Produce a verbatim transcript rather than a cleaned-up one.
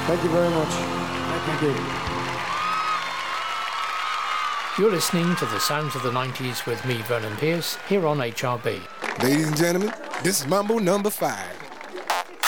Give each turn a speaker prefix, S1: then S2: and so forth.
S1: Thank you very much. Thank you.
S2: You're listening to the Sounds of the nineties with me, Vernon Pierce, here on H R B.
S3: Ladies and gentlemen, this is Mambo number five.